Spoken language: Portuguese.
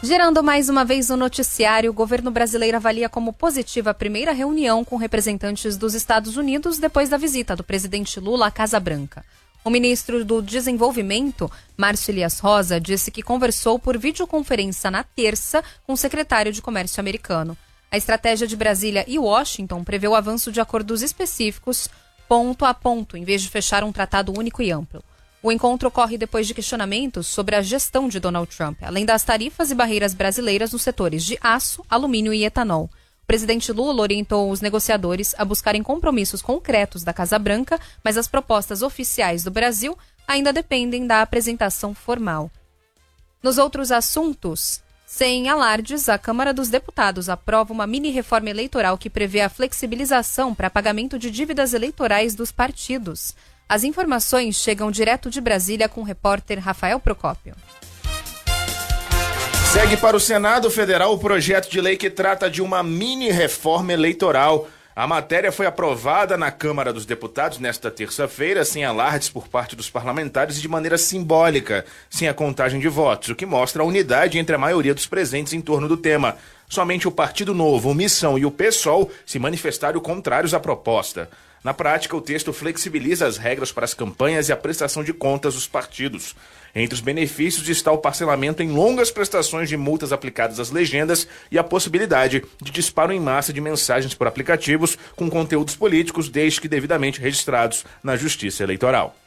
Girando mais uma vez o noticiário, o governo brasileiro avalia como positiva a primeira reunião com representantes dos Estados Unidos depois da visita do presidente Lula à Casa Branca. O ministro do Desenvolvimento, Márcio Elias Rosa, disse que conversou por videoconferência na terça com o secretário de Comércio americano. A estratégia de Brasília e Washington prevê o avanço de acordos específicos, ponto a ponto, em vez de fechar um tratado único e amplo. O encontro ocorre depois de questionamentos sobre a gestão de Donald Trump, além das tarifas e barreiras brasileiras nos setores de aço, alumínio e etanol. O presidente Lula orientou os negociadores a buscarem compromissos concretos da Casa Branca, mas as propostas oficiais do Brasil ainda dependem da apresentação formal. Nos outros assuntos, sem alardes, a Câmara dos Deputados aprova uma mini-reforma eleitoral que prevê a flexibilização para pagamento de dívidas eleitorais dos partidos. As informações chegam direto de Brasília com o repórter Rafael Procópio. Segue para o Senado Federal o projeto de lei que trata de uma mini-reforma eleitoral. A matéria foi aprovada na Câmara dos Deputados nesta terça-feira, sem alardes por parte dos parlamentares e de maneira simbólica, sem a contagem de votos, o que mostra a unidade entre a maioria dos presentes em torno do tema. Somente o Partido Novo, o Missão e o PSOL se manifestaram contrários à proposta. Na prática, o texto flexibiliza as regras para as campanhas e a prestação de contas dos partidos. Entre os benefícios está o parcelamento em longas prestações de multas aplicadas às legendas e a possibilidade de disparo em massa de mensagens por aplicativos com conteúdos políticos, desde que devidamente registrados na Justiça Eleitoral.